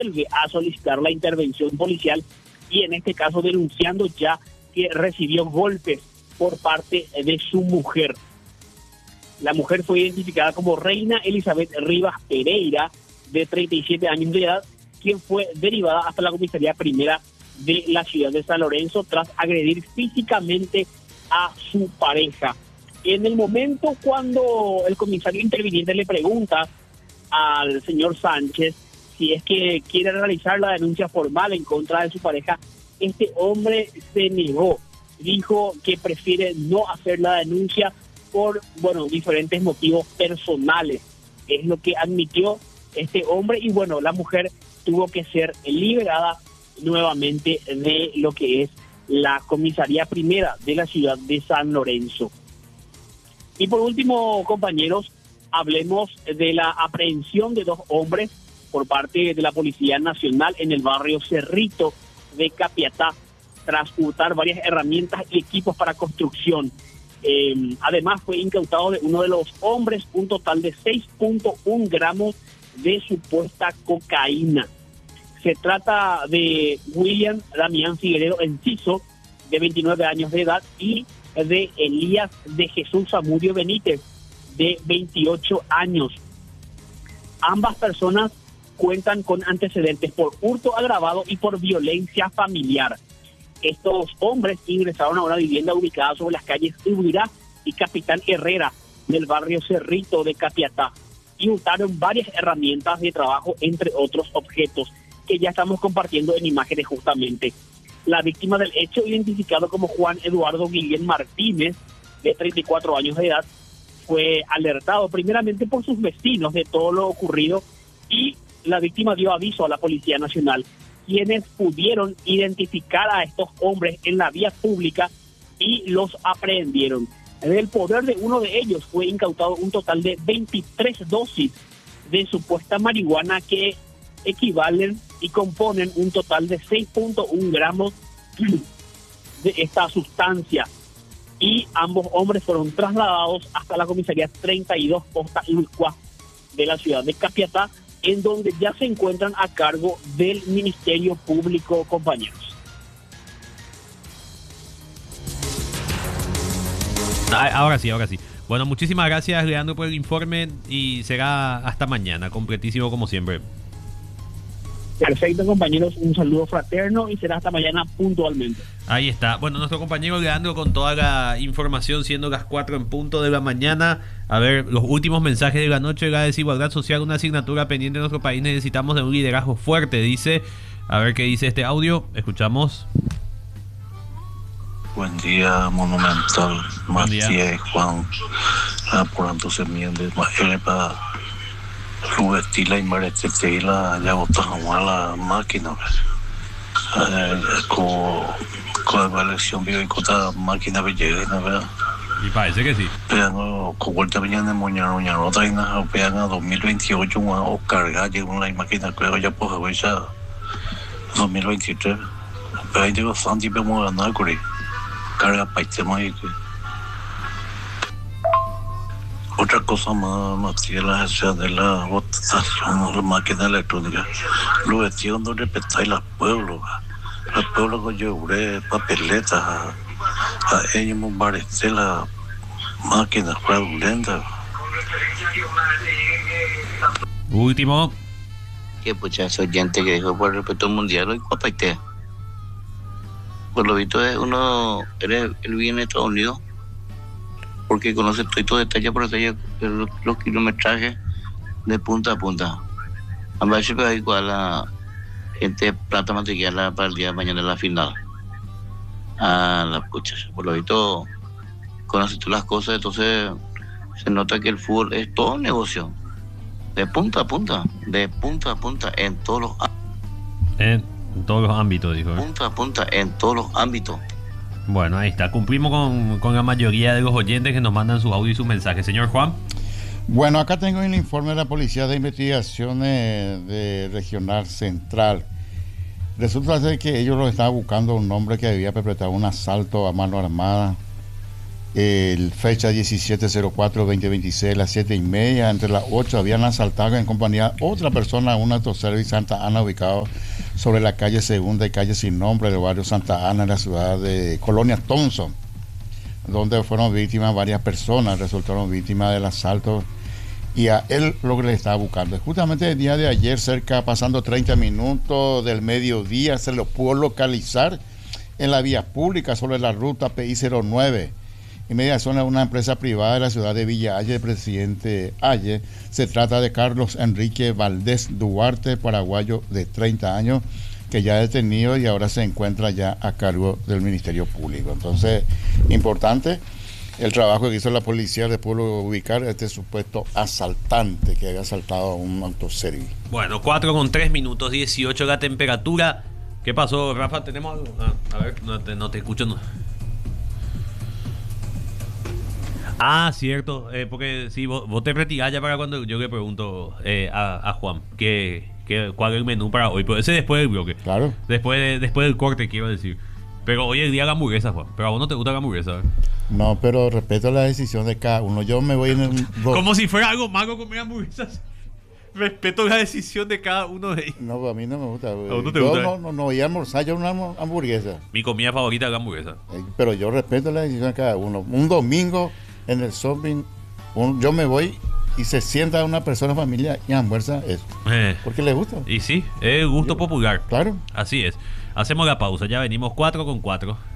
vuelve a solicitar la intervención policial y en este caso denunciando ya que recibió golpes por parte de su mujer. La mujer fue identificada como Reina Elizabeth Rivas Pereira, de 37 años de edad, quien fue derivada hasta la comisaría primera de la ciudad de San Lorenzo tras agredir físicamente a su pareja. En el momento cuando el comisario interviniente le pregunta al señor Sánchez si es que quiere realizar la denuncia formal en contra de su pareja, este hombre se negó. Dijo que prefiere no hacer la denuncia por, diferentes motivos personales. Es lo que admitió este hombre y, la mujer tuvo que ser liberada nuevamente de lo que es la comisaría primera de la ciudad de San Lorenzo. Y por último, compañeros, hablemos de la aprehensión de 2 hombres por parte de la Policía Nacional en el barrio Cerrito de Capiatá, tras hurtar varias herramientas y equipos para construcción. Además, fue incautado de uno de los hombres un total de 6.1 gramos de supuesta cocaína. Se trata de William Damián Figueredo Enciso, de 29 años de edad, y de Elías de Jesús Zamudio Benítez, de 28 años. Ambas personas cuentan con antecedentes por hurto agravado y por violencia familiar. Estos hombres ingresaron a una vivienda ubicada sobre las calles Ubirá y Capitán Herrera del barrio Cerrito de Capiatá y hurtaron varias herramientas de trabajo, entre otros objetos que ya estamos compartiendo en imágenes justamente. La víctima del hecho, identificado como Juan Eduardo Guillén Martínez, de 34 años de edad, fue alertado primeramente por sus vecinos de todo lo ocurrido y la víctima dio aviso a la Policía Nacional, quienes pudieron identificar a estos hombres en la vía pública y los aprehendieron. Del poder de uno de ellos fue incautado un total de 23 dosis de supuesta marihuana que equivalen y componen un total de 6.1 gramos de esta sustancia. Y ambos hombres fueron trasladados hasta la comisaría 32 Posta Ilcua de la ciudad de Capiatá, en donde ya se encuentran a cargo del Ministerio Público, compañeros. Ahora sí. Bueno, muchísimas gracias, Leandro, por el informe y será hasta mañana, completísimo como siempre. Perfecto, compañeros, un saludo fraterno y será hasta mañana puntualmente. Ahí está. Bueno, nuestro compañero Leandro con toda la información, siendo las 4 en punto de la mañana. A ver, los últimos mensajes de la noche. La desigualdad social, una asignatura pendiente en nuestro país. Necesitamos de un liderazgo fuerte, dice. A ver qué dice este audio. Escuchamos. Buen día, Monumental. Matías Juan. Por entonces, miembros, para subestila y maretela ya botaron a la máquina. Con la elección vivo y con la máquina belleza, ¿verdad? Y parece que sí. Pero con vuelta mañana de Moñaro, otra vez pegan a 2028 o cargar llegó una máquina, creo ya pues hoy ya 2023. Pero ahí digo, Santi, vamos a ganar con él. Carga para este más. Otra cosa más, Matías, la gestión de la votación de la máquina electrónica. Los vestidos no respetáis los pueblos. Los pueblos con lloré, papeletas, a ellos me parece la máquina fraudulenta. Último. Que pucha, ese oyente que dijo por el respeto mundial, hoy cuapaite. Por lo visto, él vive en Estados Unidos, porque conoce todo detalle por detalle los kilometrajes de punta a punta. A veces pero igual la gente plata material para el día de mañana en la final. La pucha, por lo visto conoce todas las cosas, entonces se nota que el fútbol es todo negocio, de punta a punta, en todos los ámbitos, dijo. Punta a punta, en todos los ámbitos. Bueno, ahí está. Cumplimos con la mayoría de los oyentes que nos mandan sus audios y sus mensajes. Señor Juan. Bueno, acá tengo el informe de la Policía de Investigaciones de Regional Central. Resulta ser que ellos lo estaban buscando un hombre que había perpetrado un asalto a mano armada El fecha 17/04/2026, las 7:30, entre las 8 habían asaltado en compañía de otra persona un autoservice Santa Ana ubicado sobre la calle Segunda y calle Sin Nombre del barrio Santa Ana en la ciudad de Colonia Thompson, donde fueron víctimas varias personas, resultaron víctimas del asalto y a él lo que le estaba buscando. Justamente el día de ayer, pasando 30 minutos del mediodía, se lo pudo localizar en la vía pública sobre la ruta PI-09. Inmediación a una empresa privada de la ciudad de Villa Halle, presidente Halle. Se trata de Carlos Enrique Valdés Duarte, paraguayo de 30 años, que ya es detenido y ahora se encuentra ya a cargo del Ministerio Público. Entonces, importante el trabajo que hizo la policía de pueblo ubicar a este supuesto asaltante que había asaltado a un autoservice. Bueno, 4:03, 18 la temperatura. ¿Qué pasó, Rafa? ¿Tenemos algo? A ver, no te escucho. No. Ah, cierto, porque sí, vos te retirás ya para cuando yo le pregunto a Juan cuál es el menú para hoy, pero ese después del bloque. Claro. Después del corte, quiero decir. Pero hoy es el día de la hamburguesa, Juan. Pero a vos no te gusta la hamburguesa, ¿eh? No, pero respeto la decisión de cada uno. Yo me voy en el... Como si fuera algo malo comer hamburguesas. Respeto la decisión de cada uno de ellos. No, a mí no me gusta. ¿A vos no te yo gusta? no voy a almorzar yo una hamburguesa. Mi comida favorita es la hamburguesa. Pero yo respeto la decisión de cada uno. Un domingo en el shopping, yo me voy y se sienta una persona, familia, y almuerza eso. Porque le gusta. Y sí, es gusto popular. Claro. Así es. Hacemos la pausa, ya venimos 4:04.